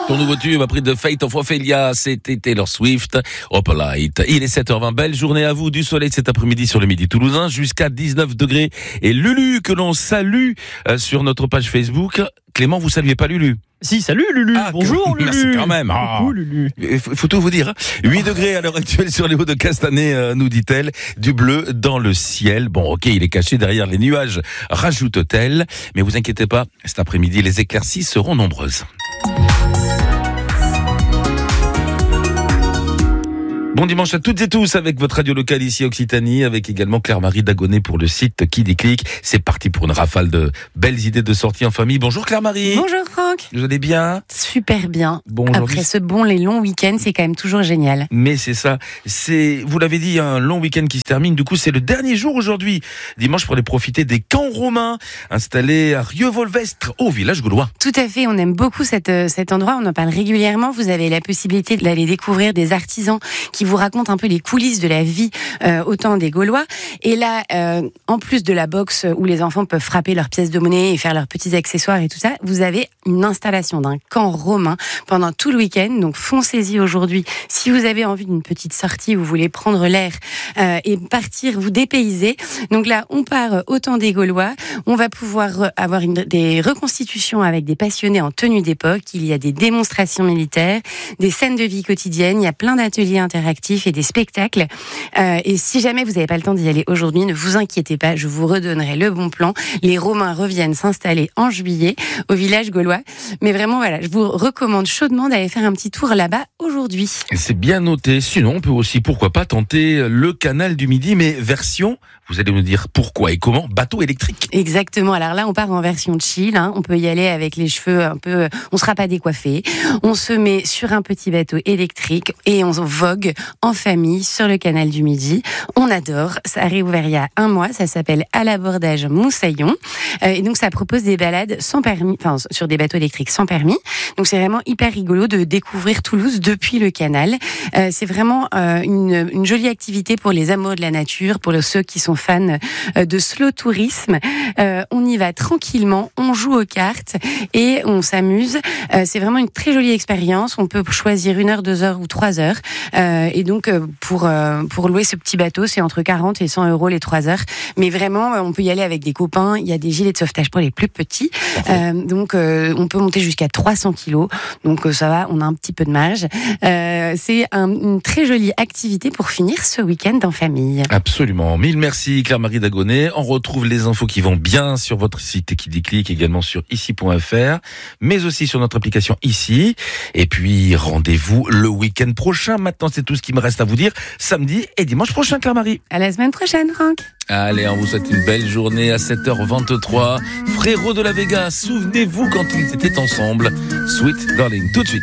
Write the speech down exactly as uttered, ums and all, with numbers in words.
Ton nouveau tube a pris de Fate of Ophelia, c'était Taylor Swift, Opalite. Il est sept heures vingt, belle journée à vous, du soleil cet après-midi sur le Midi Toulousain, jusqu'à dix-neuf degrés. Et Lulu, que l'on salue euh, sur notre page Facebook. Clément, vous saluez pas Lulu? Si, salut Lulu, ah, bonjour Lulu. Merci quand même. Ah. Coucou Lulu. Il faut, faut tout vous dire. Hein. huit degrés à l'heure actuelle sur les hauts de Castanet, euh, nous dit-elle. Du bleu dans le ciel. Bon, ok, il est caché derrière les nuages, rajoute-t-elle. Mais vous inquiétez pas, cet après-midi, les éclaircies seront nombreuses. Bon dimanche à toutes et tous avec votre radio locale ici Occitanie, avec également Claire-Marie Dagonet pour le site Qui déclic. C'est parti pour une rafale de belles idées de sortie en famille. Bonjour Claire-Marie. Bonjour Franck. Vous allez bien? Super bien. Bon, après ce bon les longs week-ends, c'est quand même toujours génial. Mais c'est ça, c'est, vous l'avez dit, un long week-end qui se termine. Du coup, c'est le dernier jour aujourd'hui, dimanche, pour aller profiter des camps romains installés à Rieux-Volvestre, au village gaulois. Tout à fait, on aime beaucoup cette, cet endroit, on en parle régulièrement. Vous avez la possibilité d'aller découvrir des artisans qui vous racontent un peu les coulisses de la vie euh, au temps des Gaulois. Et là, euh, en plus de la boxe où les enfants peuvent frapper leurs pièces de monnaie et faire leurs petits accessoires et tout ça, vous avez une installation d'un camp romain pendant tout le week-end. Donc foncez-y aujourd'hui. Si vous avez envie d'une petite sortie, vous voulez prendre l'air euh, et partir, vous dépayser. Donc là, on part au temps des Gaulois. On va pouvoir avoir une, des reconstitutions avec des passionnés en tenue d'époque. Il y a des démonstrations militaires, des scènes de vie quotidienne. Il y a plein d'ateliers interactifs et des spectacles. Euh, et si jamais vous n'avez pas le temps d'y aller aujourd'hui, ne vous inquiétez pas, je vous redonnerai le bon plan. Les Romains reviennent s'installer en juillet au village gaulois. Mais vraiment, voilà, je vous recommande chaudement d'aller faire un petit tour là-bas aujourd'hui. C'est bien noté. Sinon, on peut aussi, pourquoi pas, tenter le canal du Midi, mais version, vous allez me dire pourquoi et comment, bateau électrique. Exactement. Alors là, on part en version chill. Hein. On peut y aller avec les cheveux un peu... On sera pas décoiffé. On se met sur un petit bateau électrique et on vogue en famille sur le canal du Midi. On adore. Ça a réouvert il y a un mois. Ça s'appelle À l'abordage Moussaillon. Euh, et donc, ça propose des balades sans permis, enfin, sur des bateaux électriques sans permis. Donc, c'est vraiment hyper rigolo de découvrir Toulouse depuis le canal. Euh, c'est vraiment euh, une, une jolie activité pour les amoureux de la nature, pour ceux qui sont fans de slow tourisme. Euh, on y va tranquillement, on joue aux cartes et on s'amuse. Euh, c'est vraiment une très jolie expérience. On peut choisir une heure, deux heures ou trois heures. Euh, et donc, euh, pour, euh, pour louer ce petit bateau, c'est entre quarante et cent euros les trois heures. Mais vraiment, on peut y aller avec des copains. Il y a des gilets de sauvetage pour les plus petits. Euh, donc, euh, on peut monter jusqu'à trois cents kilos. Donc, euh, ça va, on a un petit peu de marge. Euh, c'est un, une très jolie activité pour finir ce week-end en famille. Absolument. Mille merci Claire-Marie Dagonet. On retrouve les infos qui vont bien sur votre site Qui déclic, également sur ici point f r, mais aussi sur notre application Ici. Et puis, rendez-vous le week-end prochain. Maintenant, c'est tout ce qui me reste à vous dire. Samedi et dimanche prochain, Claire-Marie. À la semaine prochaine, Franck. Allez, on vous souhaite une belle journée à sept heures vingt-trois. Frérot de la Vega, souvenez-vous quand ils étaient ensemble. Sweet Darling, tout de suite.